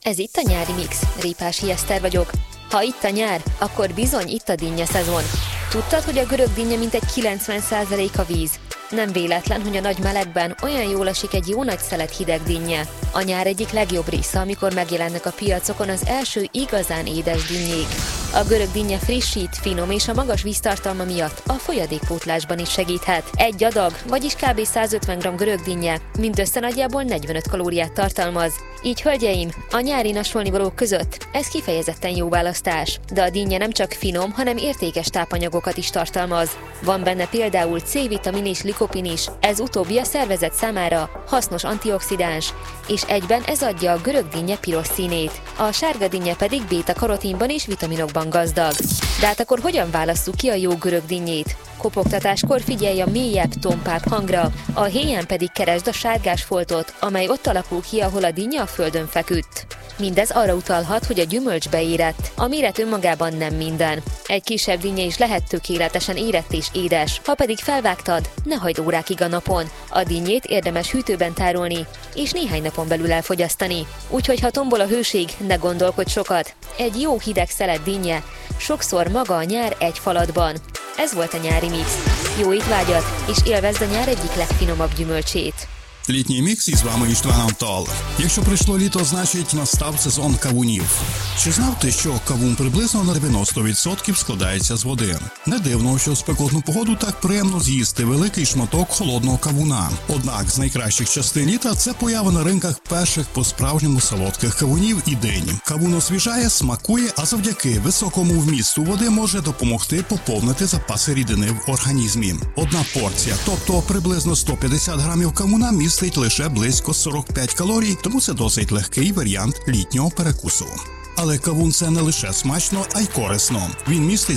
Ez itt a nyári mix. Répási Eszter vagyok. Ha itt a nyár, akkor bizony itt a dinnye szezon. Tudtad, hogy a görög dinnye mintegy 90% a víz? Nem véletlen, hogy a nagy melegben olyan jól esik egy jó nagy szelet hideg dinnye. A nyár egyik legjobb része, amikor megjelennek a piacokon az első igazán édes dinnyék. A görög dinnye frissít, finom és a magas víztartalma miatt a folyadékpótlásban is segíthet. Egy adag, vagyis kb. 150 g görög dinnye mindössze nagyjából 45 kalóriát tartalmaz. Így, hölgyeim, a nyári nasolnivalók között ez kifejezetten jó választás. De a dinnye nem csak finom, hanem értékes tápanyagokat is tartalmaz. Van benne például C-vitamin és likopin is, ez utóbbi a szervezet számára hasznos antioxidáns, és egyben ez adja a görög dinnye piros színét. A sárga dinnye pedig béta-karotinban és vitaminokban gazdag. De hát akkor hogyan válasszuk ki a jó görög dinnyét? Kopogtatáskor figyelj a mélyebb, tompább hangra, a héjen pedig keresd a sárgás foltot, amely ott alakul ki, ahol a dinnye a földön feküdt. Mindez arra utalhat, hogy a gyümölcs beérett. A méret önmagában nem minden. Egy kisebb dinnye is lehet tökéletesen érett és édes. Ha pedig felvágtad, ne hagyd órákig a napon. A dinnyét érdemes hűtőben tárolni, és néhány napon belül elfogyasztani. Úgyhogy ha tombol a hőség, ne gondolkodj sokat. Egy jó hideg szelet dinnye, sokszor maga a nyár egy falatban. Ez volt a nyári mix. Jó étvágyat, és élvezd a nyár egyik legfinomabb gyümölcsét. Літній мікс із вами Іштван Антал. Якщо прийшло літо, значить настав сезон кавунів. Чи знав ти, що кавун приблизно на 90% складається з води? Не дивно, що в спекотну погоду так приємно з'їсти великий шматок холодного кавуна. Однак з найкращих частин літа це поява на ринках перших по-справжньому солодких кавунів і динь. Кавун освіжає, смакує, а завдяки високому вмісту води може допомогти поповнити запаси рідини в організмі. Одна порція, тобто приблизно 150 грамів кавуна, містить лише близько 45 калорій, тому це досить легкий варіант літнього перекусу. Але кавун – це не лише смачно, а й корисно. Він містить